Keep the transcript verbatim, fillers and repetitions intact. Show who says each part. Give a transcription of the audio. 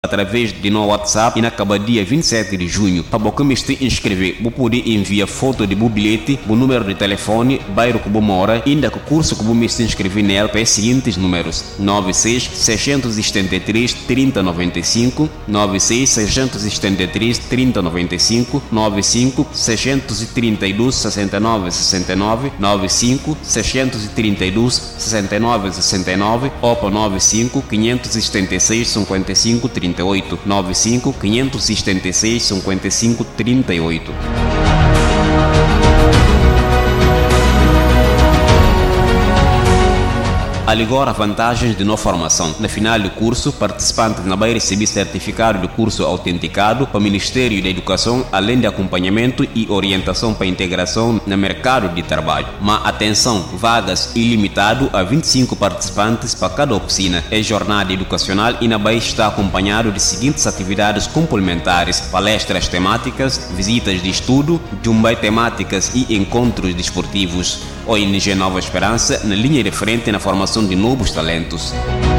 Speaker 1: através de no WhatsApp e na acaba dia vinte e sete de junho. Para você me inscrever, você pode enviar foto de seu bilhete, o número de telefone, bairro que você mora, ainda que o curso que você me inscrever nele para os seguintes números: nove seis, seis sete três, três zero nove cinco, nove seis, seis sete três, três zero nove cinco, nove cinco, seis três dois, seis nove seis nove, nove cinco, seis três dois, seis nove seis nove ou para nove cinco, cinco sete seis, cinco cinco, trinta e oito, nove cinco, cinco sete seis, cinco cinco, trinta e oito. Agora, vantagens de não formação. No final do curso, participantes não vai receber certificado de curso autenticado para o Ministério da Educação, além de acompanhamento e orientação para a integração no mercado de trabalho. Mas atenção, vagas ilimitado a vinte e cinco participantes para cada oficina. É jornada educacional e não vai estar acompanhado de seguintes atividades complementares: palestras temáticas, visitas de estudo, jumbai temáticas e encontros desportivos. O O N G Nova Esperança na linha de frente na formação de novos talentos.